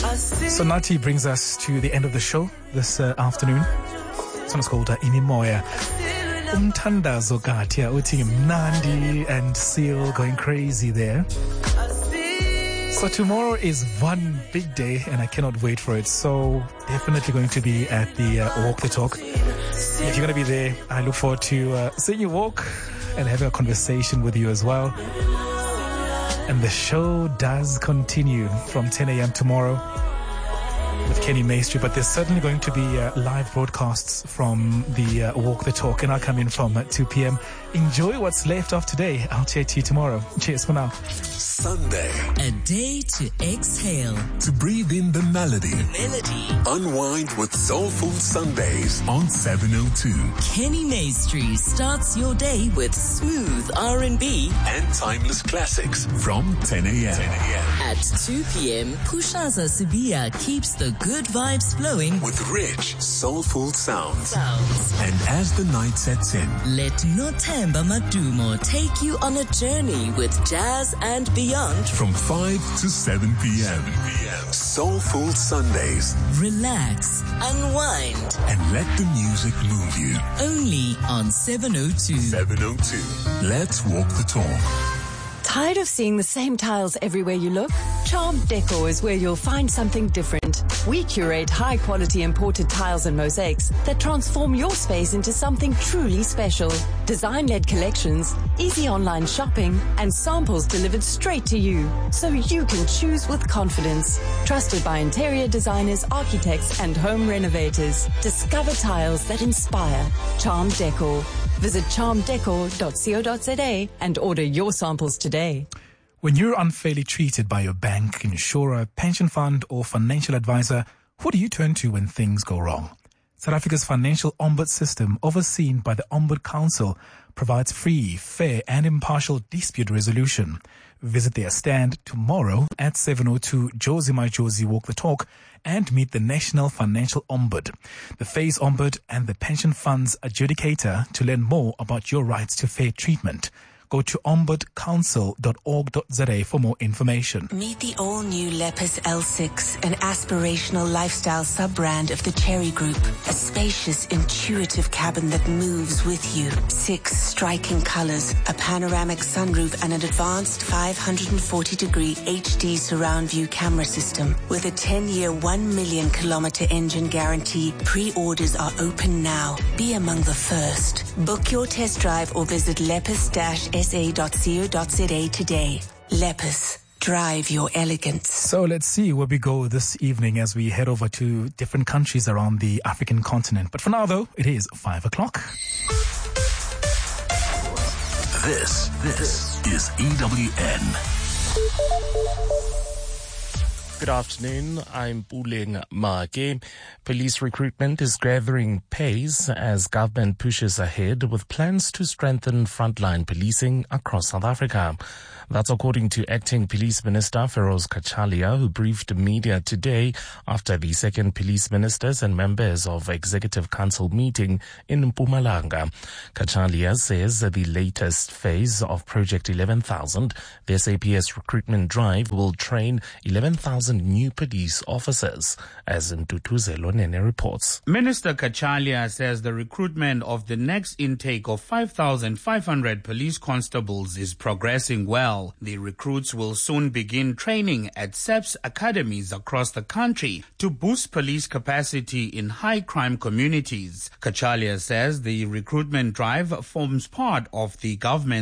So Nati brings us to the end of the show this afternoon. This one is called Imimoya. Umtandazo Katia uthi mnandi and Seal going crazy there. So tomorrow is one big day and I cannot wait for it. So definitely going to be at the Walk the Talk. If you're going to be there, I look forward to seeing you walk and having a conversation with you as well. And the show does continue from 10 a.m. tomorrow with Kenny Maestri, but there's certainly going to be live broadcasts from the Walk the Talk, and I'll come in from 2 p.m. Enjoy what's left of today. I'll chat to you tomorrow. Cheers for now. Sunday. A day to exhale. To breathe in the melody. Unwind with Soulful Sundays on 702. Kenny Maestri starts your day with smooth R&B and timeless classics from 10 a.m. At 2 p.m., Pushaza Sibia keeps the good vibes flowing with rich, soulful sounds. And as the night sets in, let Nothemba Madumo take you on a journey with jazz and beyond from 5 to 7 p.m. Soulful Sundays. Relax, unwind, and let the music move you. Only on 702. 702. Let's walk the talk. Tired of seeing the same tiles everywhere you look? Charmed Decor is where you'll find something different. We curate high-quality imported tiles and mosaics that transform your space into something truly special. Design-led collections, easy online shopping, and samples delivered straight to you, so you can choose with confidence. Trusted by interior designers, architects, and home renovators. Discover tiles that inspire. Charmed Decor. Visit charmeddecor.co.za and order your samples today. When you're unfairly treated by your bank, insurer, pension fund, or financial advisor, who do you turn to when things go wrong? South Africa's financial ombud system, overseen by the Ombud Council, provides free, fair, and impartial dispute resolution. Visit their stand tomorrow at 702 Josie My Josie Walk the Talk and meet the National Financial Ombud, the Phase Ombud, and the Pension Fund's adjudicator to learn more about your rights to fair treatment. Go to ombudcouncil.org.za for more information. Meet the all-new Lepus L6, an aspirational lifestyle sub-brand of the Cherry Group. A spacious, intuitive cabin that moves with you. 6 striking colors, a panoramic sunroof, and an advanced 540-degree HD surround view camera system. With a 10-year, 1 million kilometer engine guarantee, pre-orders are open now. Be among the first. Book your test drive or visit lepus-sa.co.za today. Lepus, drive your elegance. So let's see where we go this evening as we head over to different countries around the African continent. But for now, though, it is 5 o'clock. This is EWN. Good afternoon, I'm Puleng Make. Police recruitment is gathering pace as government pushes ahead with plans to strengthen frontline policing across South Africa. That's according to Acting Police Minister Feroz Kachalia, who briefed media today after the second police ministers and members of Executive Council meeting in Mpumalanga. Kachalia says that the latest phase of Project 11,000, the SAPS recruitment drive, will train 11,000 new police officers, as Ntutuzelo Nene reports. Minister Kachalia says the recruitment of the next intake of 5,500 police constables is progressing well. The recruits will soon begin training at SAPS academies across the country to boost police capacity in high-crime communities. Kachalia says the recruitment drive forms part of the government